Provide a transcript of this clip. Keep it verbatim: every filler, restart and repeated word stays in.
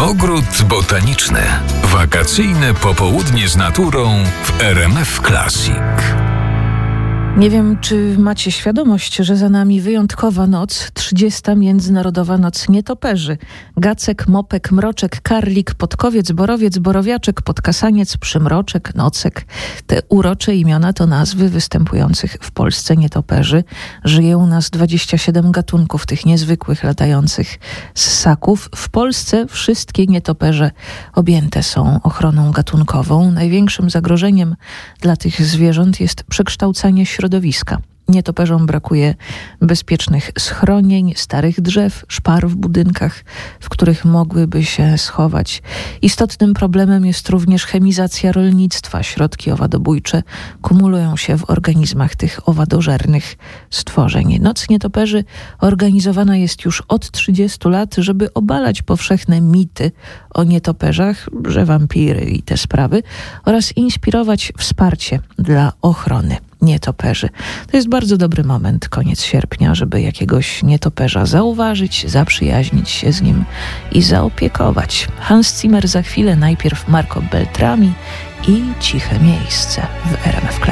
Ogród botaniczny. Wakacyjne popołudnie z naturą w R M F Classic. Nie wiem, czy macie świadomość, że za nami wyjątkowa noc, trzydziesta Międzynarodowa Noc Nietoperzy. Gacek, mopek, mroczek, karlik, podkowiec, borowiec, borowiaczek, podkasaniec, przymroczek, nocek. Te urocze imiona to nazwy występujących w Polsce nietoperzy. Żyje u nas dwadzieścia siedem gatunków tych niezwykłych, latających ssaków. W Polsce wszystkie nietoperze objęte są ochroną gatunkową. Największym zagrożeniem dla tych zwierząt jest przekształcanie środowiska. Nietoperzom brakuje bezpiecznych schronień, starych drzew, szpar w budynkach, w których mogłyby się schować. Istotnym problemem jest również chemizacja rolnictwa. Środki owadobójcze kumulują się w organizmach tych owadożernych stworzeń. Noc Nietoperzy organizowana jest już od trzydziestu lat, żeby obalać powszechne mity o nietoperzach, że wampiry i te sprawy, oraz inspirować wsparcie dla ochrony nietoperzy. To jest bardzo dobry moment, koniec sierpnia, żeby jakiegoś nietoperza zauważyć, zaprzyjaźnić się z nim i zaopiekować. Hans Zimmer za chwilę, najpierw Marco Beltrami i Ciche miejsce w R M F Classic.